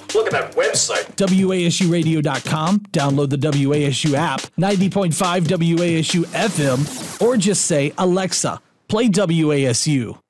Look at that website. WASUradio.com. Download the WASU app, 90.5 WASU FM, or just say, Alexa, play WASU.